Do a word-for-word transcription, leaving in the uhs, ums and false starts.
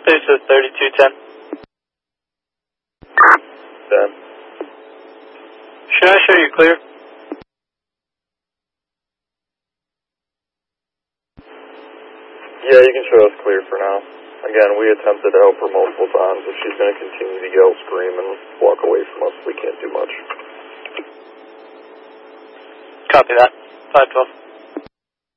This is thirty-two ten. ten. Should I show you clear? Yeah, you can show us clear for now. Again, we attempted to help her multiple times. If she's going to continue to yell, scream, and walk away from us, we can't do much. Copy that. five twelve.